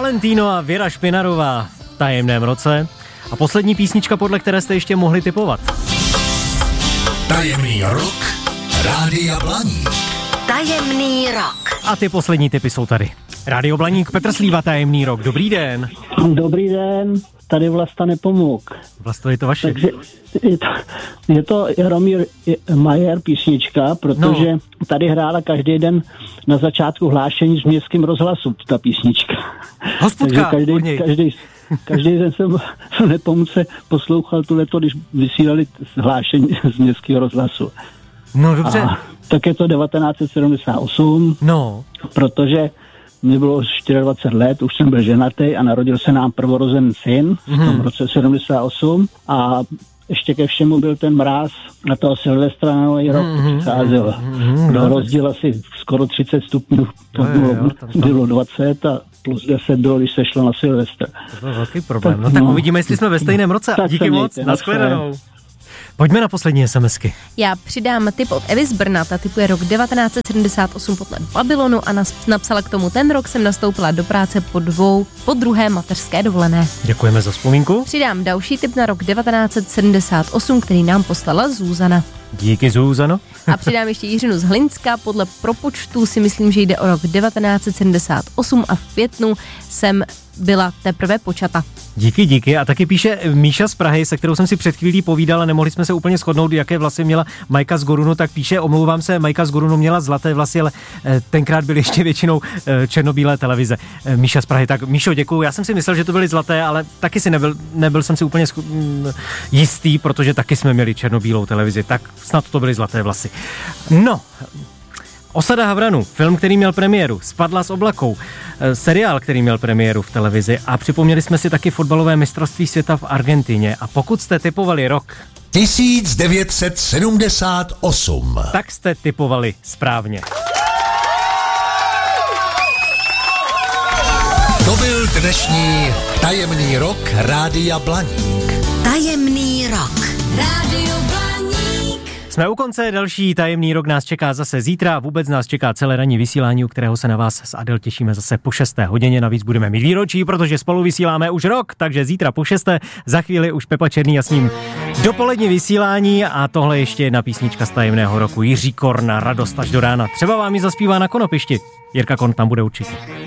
Valentino a Věra Špinarová v Tajemném roce. A poslední písnička, podle které jste ještě mohli tipovat. Tajemný rok Rádia Blaník. Tajemný rok. A ty poslední tipy jsou tady. Rádio Blaník, Petr Slíva, Tajemný rok. Dobrý den. Dobrý den, tady Vlasta Nepomuk. Vlasto, je to vaše. Takže je to Jaromír Majer písnička, protože tady hrála každý den na začátku hlášení z Městským rozhlasu ta písnička. Hospodka, každý den jsem v Nepomukce poslouchal tuhleto, když vysílali hlášení z Městského rozhlasu. No dobře. A tak je to 1978, protože mě bylo 24 let, už jsem byl ženatý a narodil se nám prvorozený syn v tom roce 78 a ještě ke všemu byl ten mráz na toho Silvestra na Nový rok přicházel. Do rozdíl asi skoro 30 stupňů, to bylo 20 a plus 10 bylo, když se šlo na Silvestra. To byl velký problém. Tak uvidíme, jestli jsme ve stejném roce. Díky moc, nashledanou. Pojďme na poslední SMSky. Já přidám tip od Evy z Brna, ta tipuje rok 1978 podle Babylonu a napsala k tomu: ten rok jsem nastoupila do práce po druhé mateřské dovolené. Děkujeme za vzpomínku. Přidám další tip na rok 1978, který nám poslala Zuzana. Díky, Zuzano. A přidám ještě Jiřinu z Hlinska, podle propočtu si myslím, že jde o rok 1978 a v květnu jsem byla teprve počata. Díky. A taky píše Míša z Prahy, se kterou jsem si před chvílí povídal a nemohli jsme se úplně shodnout, jaké vlasy měla Majka z Gorunu, tak píše: omlouvám se, Majka z Gorunu měla zlaté vlasy, ale tenkrát byly ještě většinou černobílé televize. Míša z Prahy, tak Míšo, děkuju. Já jsem si myslel, že to byly zlaté, ale taky si nebyl jsem si úplně jistý, protože taky jsme měli černobílou televizi, tak snad to byly zlaté vlasy. No, Osada Havranu, film, který měl premiéru, Spadla z oblakou, seriál, který měl premiéru v televizi a připomněli jsme si taky fotbalové mistrovství světa v Argentině. A pokud jste tipovali rok 1978, tak jste tipovali správně. To byl dnešní Tajemný rok Rádia Blaník. Tajemný rok. Rádio Blaník. Jsme u konce, další Tajemný rok nás čeká zase zítra a vůbec nás čeká celé ranní vysílání, u kterého se na vás s Adel těšíme zase po 6. hodině. Navíc budeme mít výročí, protože spolu vysíláme už rok, takže zítra po 6. Za chvíli už Pepa Černý a s ním dopolední vysílání a tohle ještě jedna písnička z Tajemného roku. Jiří Korna, Radost až do rána. Třeba vám ji zaspívá na konopišti. Jirka Korn tam bude určitě.